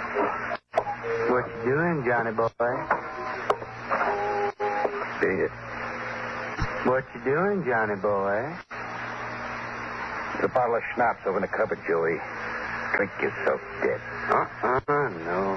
What you doing, Johnny boy? See it. What you doing, Johnny boy? There's a bottle of schnapps over in the cupboard, Joey. Drink yourself dead. No.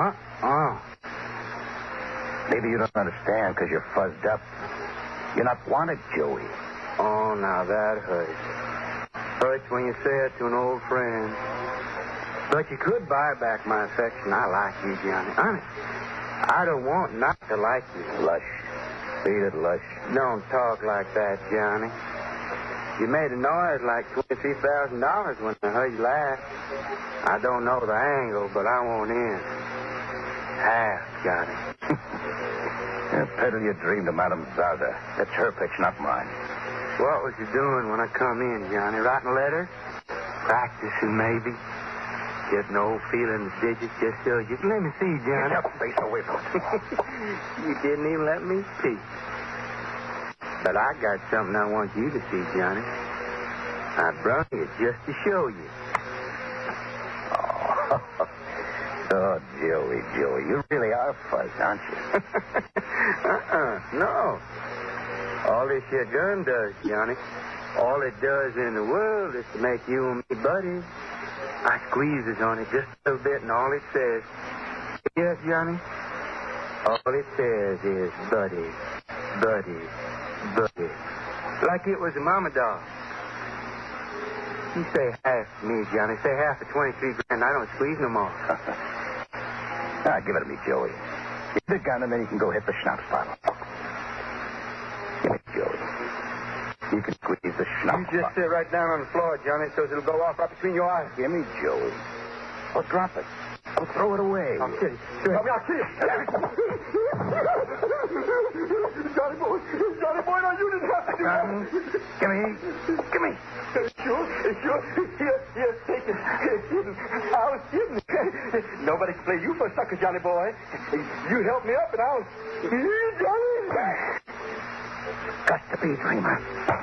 Maybe you don't understand because you're fuzzed up. You're not wanted, Joey. Oh, now that hurts. Hurts when you say it to an old friend. But you could buy back my affection. I like you, Johnny. Honest. I don't want not to like you. Lush. Beat it, Lush. Don't talk like that, Johnny. You made a noise like $23,000 when I heard you laugh. I don't know the angle, but I want in. Half, Johnny. Peddle your dream to Madame Zalda. That's her pitch, not mine. What was you doing when I come in, Johnny? Writing letters? Practicing, maybe? Getting old feeling the digits just so you can let me see, Johnny. Get your face away from it. You didn't even let me see. But I got something I want you to see, Johnny. I brought it just to show you. Oh, Joey, you really are fuzz, aren't you? No. All this here gun does, Johnny, all it does in the world is to make you and me buddies. I squeezes on it just a little bit, and all it says, yes, Johnny, all it says is buddy, buddy, buddy. Like it was a mama dog. You say half to me, Johnny. Say half of 23 grand. I don't squeeze no more. Give it to me, Joey. Give the gun, and then you can go hit the schnapps bottle. Give it, Joey. You can squeeze the schnapps You just sit right down on the floor, Johnny, so it'll go off right between your eyes. Give me, Joey. Oh, drop it. Oh, throw it away. I'll kill you. I'll kill you. Johnny boy, now you didn't have to do that. Give me. Sure. Here, take it. I was kidding. Nobody can play you for a sucker, Johnny boy. You help me up, and I'll... Johnny! Got to be, dreamer.